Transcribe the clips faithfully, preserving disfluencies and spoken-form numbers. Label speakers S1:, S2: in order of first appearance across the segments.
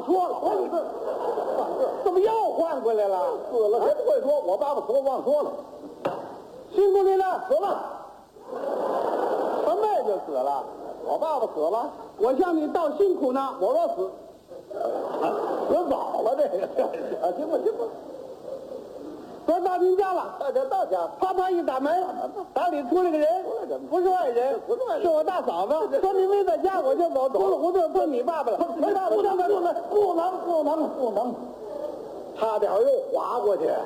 S1: 说了，我你这怎么又换过来了？
S2: 死了谁不会说？我爸爸死我忘说了，
S1: 辛苦你了，
S2: 死了，
S1: 什么也就死了。
S2: 我爸爸死了，
S1: 我向你道辛苦呢。
S2: 我说死，死早了这个啊，行吧行吧，
S1: 说到您家了，
S2: 大家到家，
S1: 啪啪一打门，打里出来个人，不是外人，
S2: 不是外人
S1: 是我大嫂子。说您没在家，我就走，出了胡同奔你爸爸了。
S2: 没爸爸不能不能不能不能不能，差点又滑过去。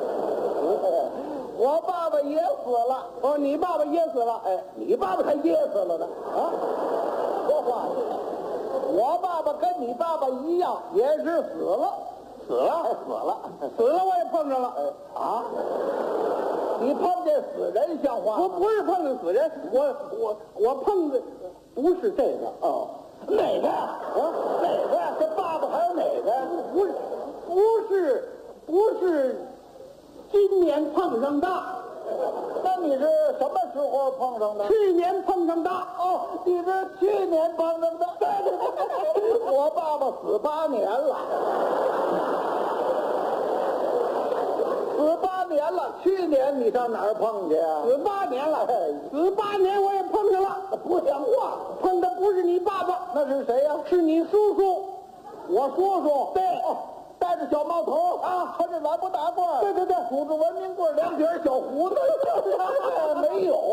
S2: 我爸爸也死了，
S1: 哦，你爸爸噎死了。
S2: 哎，你爸爸才噎死了呢啊！说话，我爸爸跟你爸爸一样，也是死了，
S1: 死了，
S2: 死了，
S1: 死了，我也碰上了。
S2: 啊！你碰见死人像话吗？
S1: 我不是碰见死人，我我我碰的不是这个
S2: 哦，哪个呀？啊，哪个呀？这爸爸还有哪个呀？
S1: 不是不是不是今年碰上的，
S2: 那你是什么时候碰上的？
S1: 去年碰上的。
S2: 哦，你是去年碰上的。对对对，我爸爸死八年了，死八年了。去年你上哪儿碰去啊？
S1: 死八年了，死八年我也碰上了，
S2: 不像话，
S1: 碰的不是你爸爸，
S2: 那是谁呀、
S1: 是你叔叔。
S2: 我叔叔。
S1: 对，
S2: 哦，戴着小帽头啊，穿着蓝布大褂，
S1: 对对对，
S2: 拄着文明棍，两撇小胡子。没有，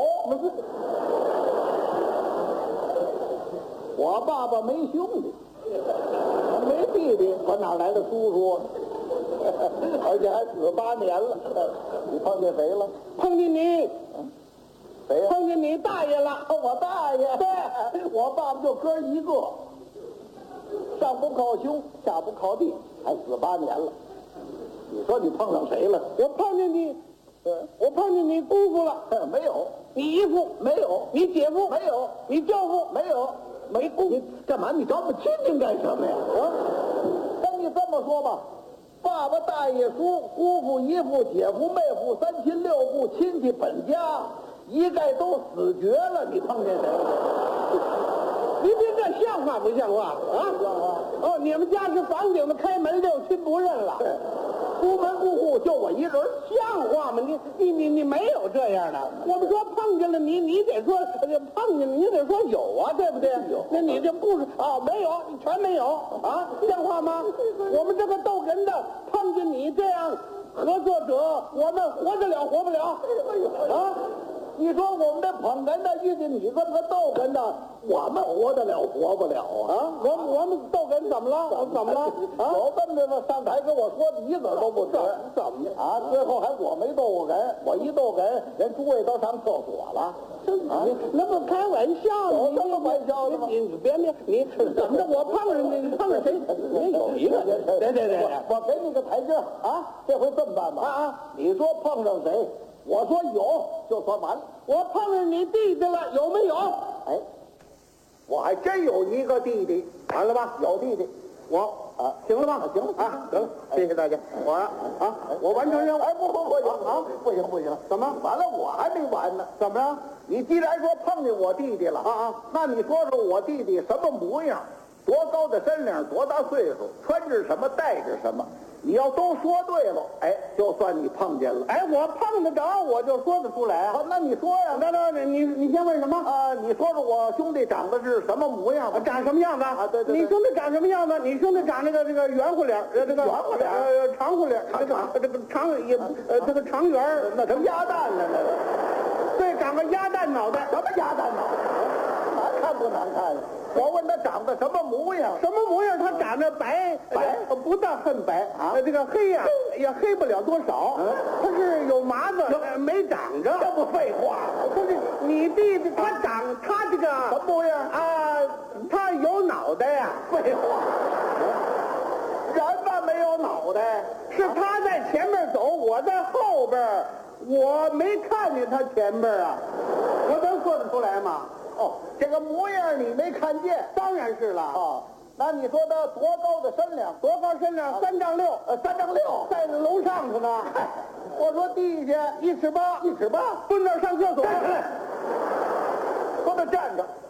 S2: 我爸爸没兄弟，没弟弟，我哪来的叔叔？而且还死八年了。你碰见谁了？
S1: 碰见你，
S2: 谁呀、
S1: 碰见你大爷了。
S2: 我大爷。对，我爸爸就哥一个，上不靠胸，下不靠地，还死八年了。你说你碰上谁了？
S1: 我碰见你，我碰见你姑父了。
S2: 没有，
S1: 你姨父
S2: 没有，
S1: 你姐夫
S2: 没有，
S1: 你舅父
S2: 没有，
S1: 没姑。
S2: 你干嘛？你找我们亲戚干什么呀？啊，跟你这么说吧，爸爸、大爷、叔、姑父、姨父、姐夫、妹夫，三亲六故，亲戚本家，一概都死绝了。你碰见谁了？
S1: 您这这像话不像话啊？
S2: 像话。
S1: 哦，你们家是房顶子开门六亲不认了，
S2: 孤门孤户就我一人，
S1: 像话吗？你你你你没有这样的。我们说碰见了你，你得说碰见了，你得说有啊，对不对？
S2: 有。
S1: 那你这不是啊？没有，全没有啊？像话吗？我们这个逗哏的碰见你这样合作者，我们活得了活不了啊？
S2: 你说我们这捧哏的遇见你这么个逗哏的，我们活得了活不了啊？
S1: 啊，我们我们逗哏怎么了？我怎么了？啊，
S2: 有这么的吗？上台跟我说的一字都不准，
S1: 怎么的
S2: 啊？最后还我没逗过哏，我一逗哏，人诸位都上厕所了。
S1: 啊，那不开玩笑
S2: 有这么玩笑的吗？
S1: 你你别别你怎么着？我碰上你，你碰上谁？你有一个，对对对，
S2: 我给你个台阶啊！这回这么办吧？
S1: 啊啊！
S2: 你说碰上谁？我说有，就算完了。
S1: 我碰上你弟弟了，有没有？
S2: 哎，我还真有一个弟弟，完了吧？有弟弟，我啊，行了吧？行了啊，得了，谢谢大家。我啊，我完成任务。哎，不不不行啊，不行不行，怎么？完了，我还没完呢。怎么着？你既然说碰见我弟弟了啊啊，那你说说我弟弟什么模样？多高的身量，多大岁数，穿着什么，戴着什么？你要都说对了，哎，就算你碰见了。
S1: 哎，我碰得着，我就说得出来。
S2: 好，那你说呀？
S1: 那那你你先问什么
S2: 啊？你说说我兄弟长得是什么模样？
S1: 长什么样子
S2: 啊？对对，
S1: 你兄弟长什么样子？你兄弟长那个这个圆乎脸，呃，这个
S2: 圆乎脸，
S1: 呃，长乎脸，这个这个长也呃，这个长圆，
S2: 那成鸭蛋了，那个。
S1: 对，长个鸭蛋脑袋。
S2: 什么鸭蛋脑袋？难看不难看？我问他长得什么模样？
S1: 什么模样？他长得白
S2: 白，
S1: 不但很白啊，这个黑呀也黑不了多少。他是有麻子，没长着。
S2: 这不废话？
S1: 不是你弟弟，他长他这个
S2: 什么模样
S1: 啊？他有脑袋呀。
S2: 废话，人嘛没有脑袋，
S1: 是他在前面走，我在后边，我没看见他前边啊，我能说得出来吗？
S2: 哦，这个模样你没看见？
S1: 当然是了。
S2: 哦，那你说他多高的身量？
S1: 多高身量？三丈六，
S2: 呃，三丈六，
S1: 在楼上去呢。
S2: 我说地下
S1: 一尺八，
S2: 一尺八，
S1: 蹲那儿上厕所。
S2: 说他站着，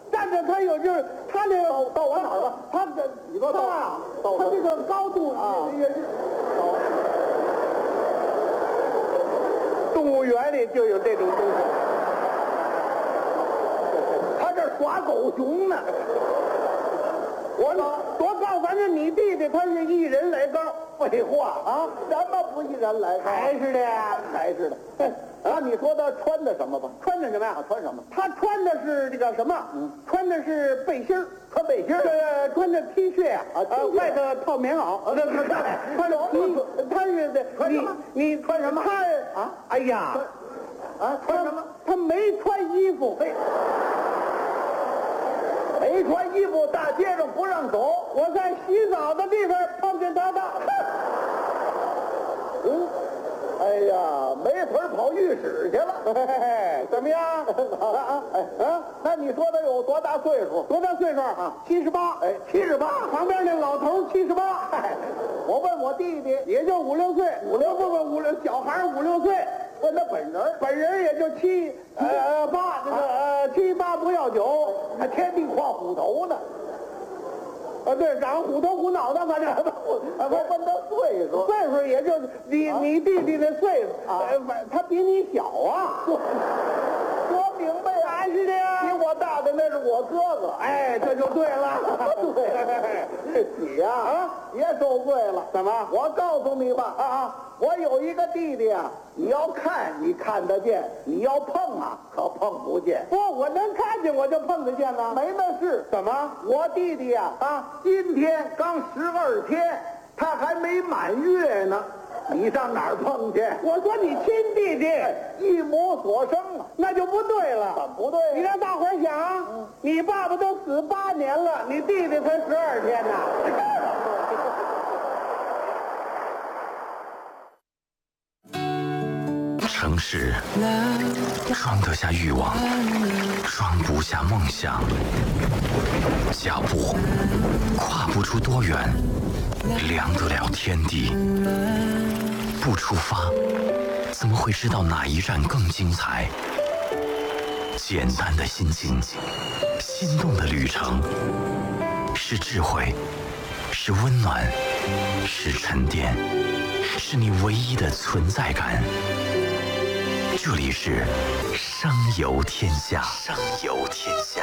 S1: 站着他有就是他那个
S2: 到我哪儿了？
S1: 他的
S2: 你说到
S1: 他
S2: 到
S1: 他这个高度
S2: 啊
S1: 也是。动物园里就有这种东西，
S2: 他这耍狗熊呢。
S1: 我多高？反正你弟弟他是一人来高。
S2: 废话啊，什么不一人来高？
S1: 还是的呀，
S2: 还是的。啊，你说他穿的什么吧？
S1: 穿的什么呀？
S2: 啊，穿什么？
S1: 他穿的是这个什么？
S2: 嗯，
S1: 穿的是背心儿，
S2: 穿背心儿。
S1: 这个穿的 T 恤呀，
S2: 啊，
S1: 呃，外头套棉袄。
S2: 啊，这这
S1: 穿着 T，他是的，
S2: 穿什么？
S1: 你你穿什么？他
S2: 啊，
S1: 哎呀，
S2: 啊，穿什么？
S1: 他没穿衣服。
S2: 嘿，没穿衣服，大街上不让走。
S1: 我在洗澡的地方碰见他的。
S2: 嗯，哎呀，没腿跑浴室去了。
S1: 嘿嘿嘿，怎么样？
S2: 啊啊，哎啊，那你说他有多大岁数？
S1: 多大岁数啊？七十八。
S2: 哎，七十八。
S1: 旁边那老头七十八。
S2: 哎，我问我弟弟，
S1: 也就五六岁，五六不不五六小孩五六岁，
S2: 问他本人，
S1: 本人也就七呃八这个呃七八不要九，
S2: 还天地跨虎头呢。
S1: 啊对，长虎头虎脑的，反正
S2: 我我问他岁数，
S1: 岁数也就你
S2: 啊
S1: 你弟弟的岁数
S2: 啊
S1: 呃反他比你小啊，
S2: 多明白呀，
S1: 还是的呀，
S2: 比我大的那是我哥哥。
S1: 哎，这就对了，
S2: 对，你呀啊，别受罪了。
S1: 怎么？
S2: 我告诉你吧，啊啊，我有一个弟弟啊，你要看你看得见，你要碰啊可碰不见。
S1: 不，我能看见我就碰得见了。
S2: 没那事。
S1: 怎么？
S2: 我弟弟呀啊，今天刚十二天，他还没满月呢，你上哪儿碰去？
S1: 我说你亲弟弟，
S2: 一母所生啊，
S1: 那就不对了。
S2: 怎么不对？
S1: 你让大伙儿想，你爸爸都死八年了，你弟弟才十二天呢。
S3: 城市装得下欲望，装不下梦想。脚步跨不出多远，量得了天地。不出发，怎么会知道哪一站更精彩？简单的心境，心动的旅程，是智慧，是温暖，是沉淀，是你唯一的存在感。这里是商游天下，商游天下。